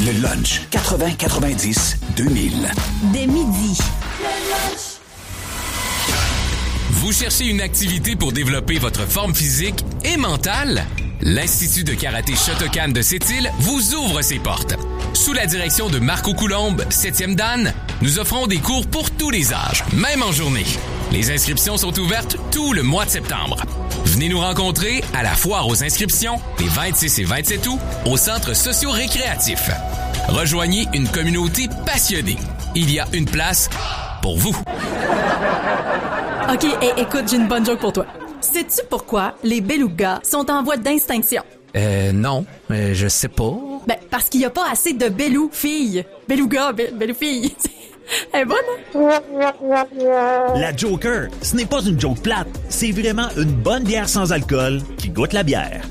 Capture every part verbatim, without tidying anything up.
Le lunch quatre-vingts quatre-vingt-dix deux mille. Dès midi. Vous cherchez une activité pour développer votre forme physique et mentale? L'Institut de karaté Shotokan de Sept-Îles vous ouvre ses portes. Sous la direction de Marco Coulombe, septième Dan, nous offrons des cours pour tous les âges, même en journée. Les inscriptions sont ouvertes tout le mois de septembre. Venez nous rencontrer à la foire aux inscriptions les vingt-six et vingt-sept août au centre socio-récréatif. Rejoignez une communauté passionnée. Il y a une place pour vous. OK, hey, écoute, j'ai une bonne joke pour toi. Sais-tu pourquoi les belugas sont en voie d'extinction? Euh, non, euh, je sais pas. Ben, parce qu'il n'y a pas assez de belou filles. Beluga, be- belou filles. Elle est bonne, hein? La Joker, ce n'est pas une joke plate. C'est vraiment une bonne bière sans alcool qui goûte la bière.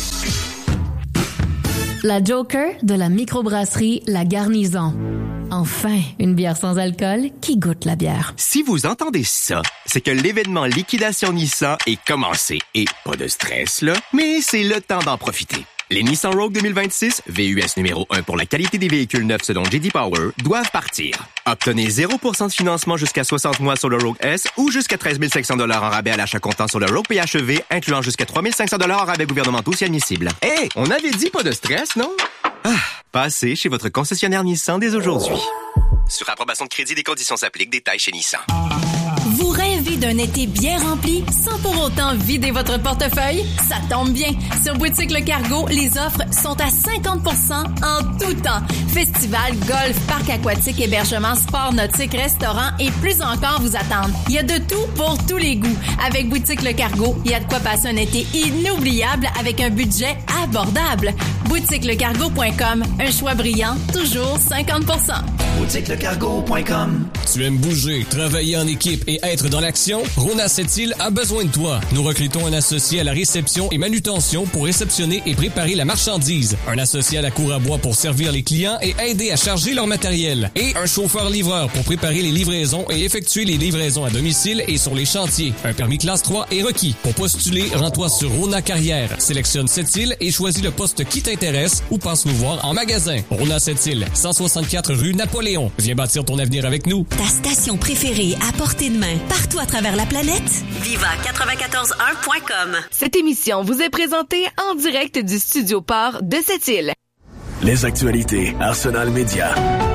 La Joker de la microbrasserie La Garnison. Enfin, une bière sans alcool qui goûte la bière. Si vous entendez ça, c'est que l'événement Liquidation Nissan est commencé. Et pas de stress, là, mais c'est le temps d'en profiter. Les Nissan Rogue deux mille vingt-six, V U S numéro un pour la qualité des véhicules neufs selon J D Power, doivent partir. Obtenez zéro pour cent de financement jusqu'à soixante mois sur le Rogue S ou jusqu'à treize mille cinq cents dollars en rabais à l'achat comptant sur le Rogue P H E V, incluant jusqu'à trois mille cinq cents dollars en rabais gouvernementaux si admissible. Hé, hey, on avait dit pas de stress, non? Ah, passez chez votre concessionnaire Nissan dès aujourd'hui. Sur approbation de crédit, des conditions s'appliquent. Détails chez Nissan. Vous rêvez d'un été bien rempli sans pour autant vider votre portefeuille? Ça tombe bien! Sur Boutique Le Cargo, les offres sont à cinquante pour cent en tout temps. Festival, golf, parc aquatique, hébergement, sport nautique, restaurant et plus encore vous attendent. Il y a de tout pour tous les goûts. Avec Boutique Le Cargo, il y a de quoi passer un été inoubliable avec un budget abordable. boutique le cargo point com, un choix brillant, toujours cinquante pour cent. boutique le cargo point com. Tu aimes bouger, travailler en équipe et être dans l'action? Rona Sept-Îles a besoin de toi. Nous recrutons un associé à la réception et manutention pour réceptionner et préparer la marchandise, un associé à la cour à bois pour servir les clients et aider à charger leur matériel, et un chauffeur-livreur pour préparer les livraisons et effectuer les livraisons à domicile et sur les chantiers. Un permis classe trois est requis. Pour postuler, rends-toi sur Rona Carrière. Sélectionne Sept-Îles et choisis le poste qui t'intéresse ou passe nous voir en magasin. Rona Sept-Îles, cent soixante-quatre rue Napoléon. Viens bâtir ton avenir avec nous. Ta station préférée à portée de main, partout à travers la planète? Viva quatre-vingt-quatorze un point com. Cette émission vous est présentée en direct du Studio Port de Sept-Îles. Les actualités Arsenal Média.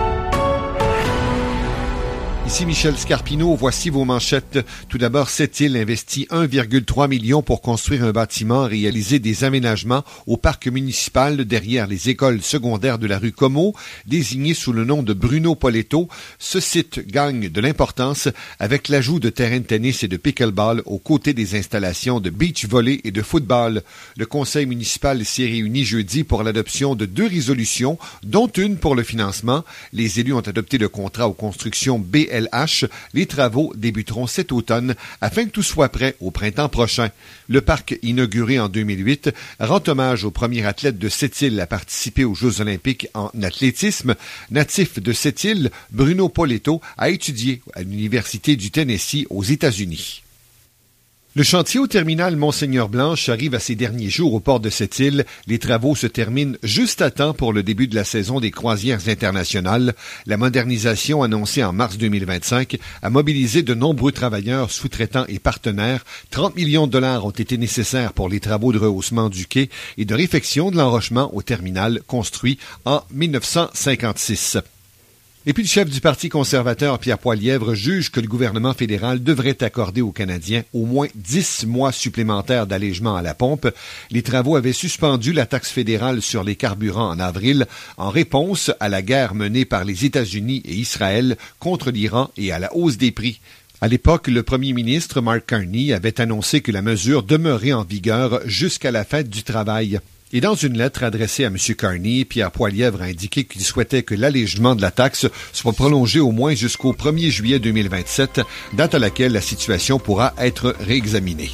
Ici Michel Scarpino, voici vos manchettes. Tout d'abord, Sept-Îles investit un virgule trois million pour construire un bâtiment, réaliser des aménagements au parc municipal derrière les écoles secondaires de la rue Comeau, désigné sous le nom de Bruno Poletto. Ce site gagne de l'importance avec l'ajout de terrains de tennis et de pickleball aux côtés des installations de beach volley et de football. Le conseil municipal s'est réuni jeudi pour l'adoption de deux résolutions, dont une pour le financement. Les élus ont adopté le contrat aux constructions B L H. Les travaux débuteront cet automne afin que tout soit prêt au printemps prochain. Le parc, inauguré en deux mille huit, rend hommage au premier athlète de Sept-Îles à participer aux Jeux olympiques en athlétisme. Natif de Sept-Îles, Bruno Poletto a étudié à l'Université du Tennessee aux États-Unis. Le chantier au terminal Monseigneur-Blanche arrive à ses derniers jours au port de Sept-Îles. Les travaux se terminent juste à temps pour le début de la saison des croisières internationales. La modernisation annoncée en mars deux mille vingt-cinq a mobilisé de nombreux travailleurs, sous-traitants et partenaires. trente millions de dollars ont été nécessaires pour les travaux de rehaussement du quai et de réfection de l'enrochement au terminal construit en dix-neuf cent cinquante-six. Et puis le chef du Parti conservateur, Pierre Poilievre, juge que le gouvernement fédéral devrait accorder aux Canadiens au moins dix mois supplémentaires d'allègement à la pompe. Les travaux avaient suspendu la taxe fédérale sur les carburants en avril en réponse à la guerre menée par les États-Unis et Israël contre l'Iran et à la hausse des prix. À l'époque, le premier ministre Mark Carney avait annoncé que la mesure demeurait en vigueur jusqu'à la fête du travail. Et dans une lettre adressée à M. Carney, Pierre Poilievre a indiqué qu'il souhaitait que l'allègement de la taxe soit prolongé au moins jusqu'au premier juillet deux mille vingt-sept, date à laquelle la situation pourra être réexaminée.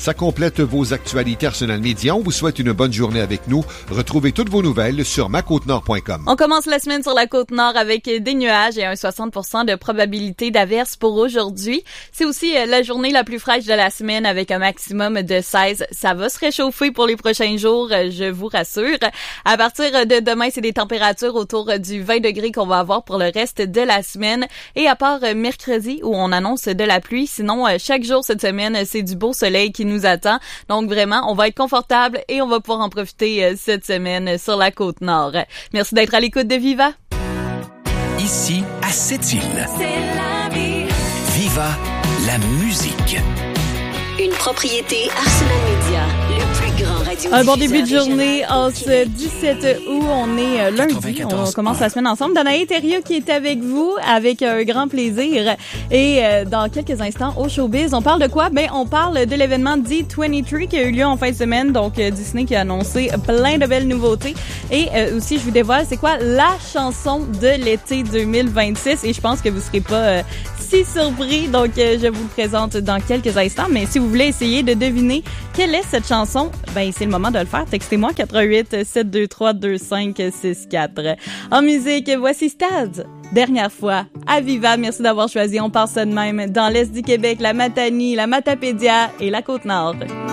Ça complète vos actualités Arsenal Média. On vous souhaite une bonne journée avec nous. Retrouvez toutes vos nouvelles sur ma côte nord point com. On commence la semaine sur la Côte-Nord avec des nuages et un soixante pour cent de probabilité d'averse pour aujourd'hui. C'est aussi la journée la plus fraîche de la semaine avec un maximum de seize. Ça va se réchauffer pour les prochains jours, je vous rassure. À partir de demain, c'est des températures autour du vingt degrés qu'on va avoir pour le reste de la semaine. Et à part mercredi où on annonce de la pluie, sinon chaque jour cette semaine, c'est du beau soleil qui nous attend. Donc vraiment, on va être confortable et on va pouvoir en profiter cette semaine sur la Côte-Nord. Merci d'être à l'écoute de Viva. Ici, à Sept-Îles. C'est la vie. Viva la musique. Une propriété Arsenal Média, le plus grand radio. Un bon début de journée en ce dix-sept août. On est lundi. On commence la semaine ensemble. Danae Thériault qui est avec vous avec un grand plaisir. Et euh, dans quelques instants, au Showbiz, on parle de quoi? Ben, on parle de l'événement D vingt-trois qui a eu lieu en fin de semaine. Donc, euh, Disney qui a annoncé plein de belles nouveautés. Et euh, aussi, je vous dévoile, c'est quoi la chanson de l'été deux mille vingt-six. Et je pense que vous serez pas euh, si surpris. Donc, euh, je vous le présente dans quelques instants. Mais si vous voulez essayer de deviner quelle est cette chanson, ben c'est le moment de le faire. Textez-moi quatre un huit, sept deux trois, deux cinq six quatre. En musique, voici Stade. Dernière fois, à Viva. Merci d'avoir choisi. On part ça de même dans l'Est du Québec, la Matanie, la Matapédia et la Côte-Nord.